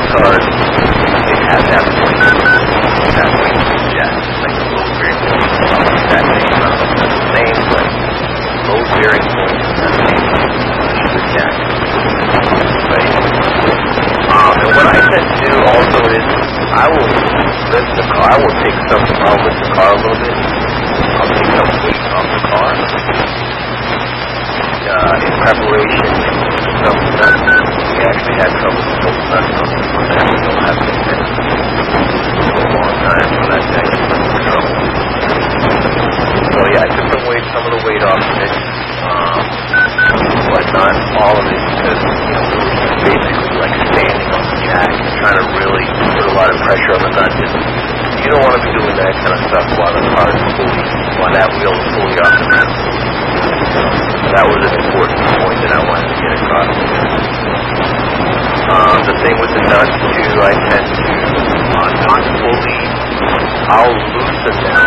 cars, it has that point to jet, like the low bearing point, that same amount. Not the same, but low bearing point is the same to the jet. Right? And what I tend to do also is I will lift the car. I'll lift the car a little bit. I'll take some weight off the car in preparation for some nuts. We actually had trouble with those nuts on that. We don't have to fit for a long time, so that's actually some trouble. So yeah, I took some of the weight off of it, but not all of it, because we were basically like standing on the jack and trying to really put a lot of pressure on the nuts. You don't want to be doing that kind of stuff while that wheel is fully off the ground. That was an important point that I wanted to get across. The thing with the nuts too, I tend to, not fully, I'll loosen them